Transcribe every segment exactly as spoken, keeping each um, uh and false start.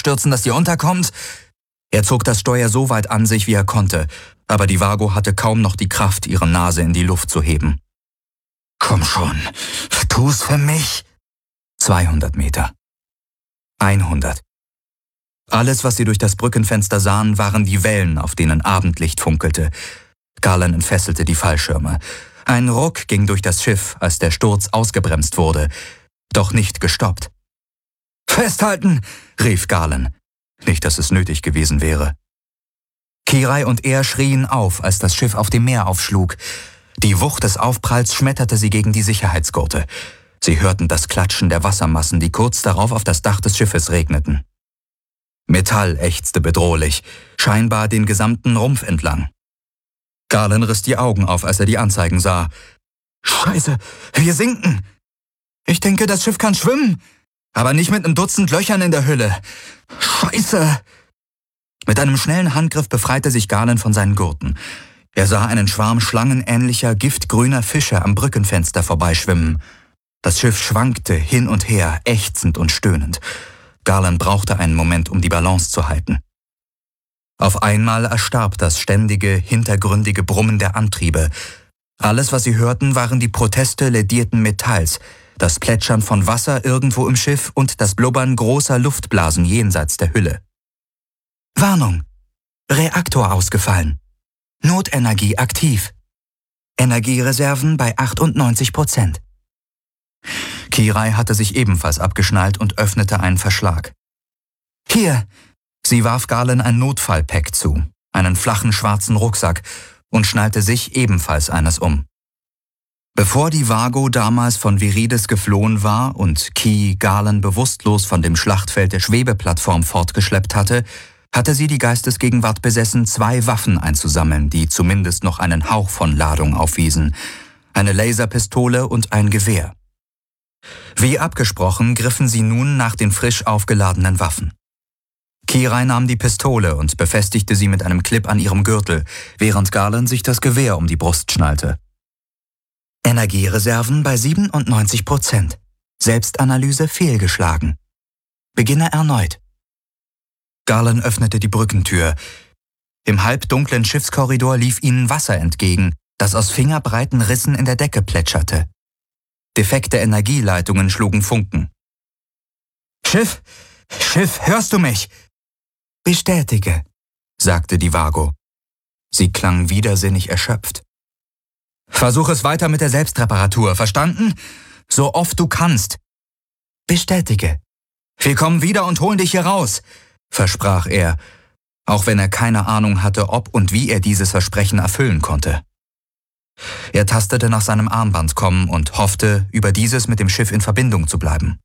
abzustürzen, dass ihr unterkommt?« Er zog das Steuer so weit an sich, wie er konnte, aber die Vago hatte kaum noch die Kraft, ihre Nase in die Luft zu heben. »Komm schon, tu's für mich!« zweihundert Meter. hundert. Alles, was sie durch das Brückenfenster sahen, waren die Wellen, auf denen Abendlicht funkelte. Garland entfesselte die Fallschirme. Ein Ruck ging durch das Schiff, als der Sturz ausgebremst wurde, doch nicht gestoppt. »Festhalten!« rief Garland. Nicht, dass es nötig gewesen wäre. Kirai und er schrien auf, als das Schiff auf dem Meer aufschlug. Die Wucht des Aufpralls schmetterte sie gegen die Sicherheitsgurte. Sie hörten das Klatschen der Wassermassen, die kurz darauf auf das Dach des Schiffes regneten. Metall ächzte bedrohlich, scheinbar den gesamten Rumpf entlang. Garland riss die Augen auf, als er die Anzeigen sah. »Scheiße, wir sinken! Ich denke, das Schiff kann schwimmen, aber nicht mit einem Dutzend Löchern in der Hülle. Scheiße!« Mit einem schnellen Handgriff befreite sich Garland von seinen Gurten. Er sah einen Schwarm schlangenähnlicher, giftgrüner Fische am Brückenfenster vorbeischwimmen. Das Schiff schwankte hin und her, ächzend und stöhnend. Garland brauchte einen Moment, um die Balance zu halten. Auf einmal erstarb das ständige, hintergründige Brummen der Antriebe. Alles, was sie hörten, waren die Proteste ledierten Metalls, das Plätschern von Wasser irgendwo im Schiff und das Blubbern großer Luftblasen jenseits der Hülle. »Warnung! Reaktor ausgefallen. Notenergie aktiv. Energiereserven bei achtundneunzig Prozent. Kirai hatte sich ebenfalls abgeschnallt und öffnete einen Verschlag. »Hier!« Sie warf Garland ein Notfallpack zu, einen flachen schwarzen Rucksack, und schnallte sich ebenfalls eines um. Bevor die Vago damals von Viridis geflohen war und Ki Garland bewusstlos von dem Schlachtfeld der Schwebeplattform fortgeschleppt hatte, hatte sie die Geistesgegenwart besessen, zwei Waffen einzusammeln, die zumindest noch einen Hauch von Ladung aufwiesen, eine Laserpistole und ein Gewehr. Wie abgesprochen griffen sie nun nach den frisch aufgeladenen Waffen. Kirai nahm die Pistole und befestigte sie mit einem Clip an ihrem Gürtel, während Garland sich das Gewehr um die Brust schnallte. Energiereserven bei siebenundneunzig Prozent. Selbstanalyse fehlgeschlagen. Beginne erneut. Garland öffnete die Brückentür. Im halbdunklen Schiffskorridor lief ihnen Wasser entgegen, das aus fingerbreiten Rissen in der Decke plätscherte. Defekte Energieleitungen schlugen Funken. »Schiff! Schiff, hörst du mich?« »Bestätige«, sagte die Vago. Sie klang widersinnig erschöpft. »Versuch es weiter mit der Selbstreparatur, verstanden? So oft du kannst.« »Bestätige.« »Wir kommen wieder und holen dich hier raus«, versprach er, auch wenn er keine Ahnung hatte, ob und wie er dieses Versprechen erfüllen konnte. Er tastete nach seinem Armbandkomm und hoffte, über dieses mit dem Schiff in Verbindung zu bleiben.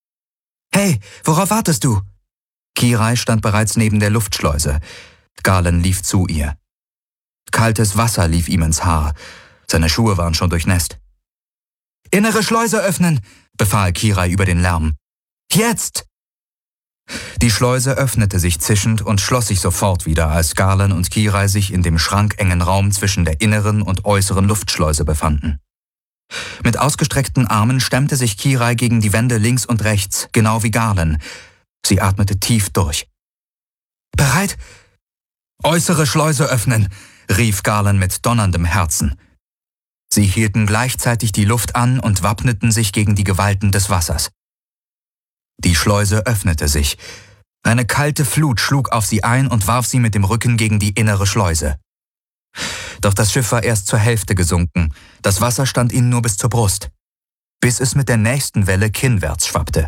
»Hey, worauf wartest du?« Kirai stand bereits neben der Luftschleuse. Garland lief zu ihr. Kaltes Wasser lief ihm ins Haar. Seine Schuhe waren schon durchnässt. »Innere Schleuse öffnen«, befahl Kirai über den Lärm. »Jetzt!« Die Schleuse öffnete sich zischend und schloss sich sofort wieder, als Garland und Kirai sich in dem schrankengen Raum zwischen der inneren und äußeren Luftschleuse befanden. Mit ausgestreckten Armen stemmte sich Kirai gegen die Wände links und rechts, genau wie Garland. Sie atmete tief durch. »Bereit?« »Äußere Schleuse öffnen«, rief Garland mit donnerndem Herzen. Sie hielten gleichzeitig die Luft an und wappneten sich gegen die Gewalten des Wassers. Die Schleuse öffnete sich. Eine kalte Flut schlug auf sie ein und warf sie mit dem Rücken gegen die innere Schleuse. Doch das Schiff war erst zur Hälfte gesunken. Das Wasser stand ihnen nur bis zur Brust, bis es mit der nächsten Welle kinnwärts schwappte.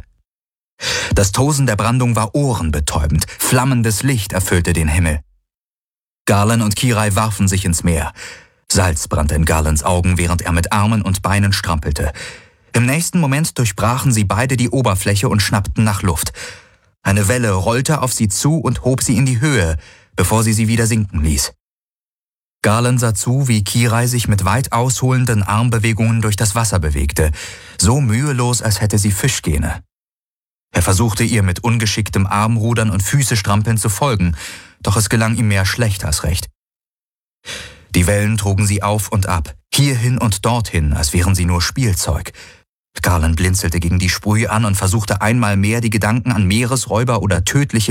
Das Tosen der Brandung war ohrenbetäubend. Flammendes Licht erfüllte den Himmel. Garland und Kirai warfen sich ins Meer. Salz brannte in Garlands Augen, während er mit Armen und Beinen strampelte. Im nächsten Moment durchbrachen sie beide die Oberfläche und schnappten nach Luft. Eine Welle rollte auf sie zu und hob sie in die Höhe, bevor sie sie wieder sinken ließ. Garland sah zu, wie Kirai sich mit weit ausholenden Armbewegungen durch das Wasser bewegte, so mühelos, als hätte sie Fischgene. Er versuchte ihr mit ungeschicktem Armrudern und Füßestrampeln zu folgen, doch es gelang ihm mehr schlecht als recht. Die Wellen trugen sie auf und ab, hierhin und dorthin, als wären sie nur Spielzeug. Garland blinzelte gegen die Sprüh an und versuchte einmal mehr, die Gedanken an Meeresräuber oder tödliche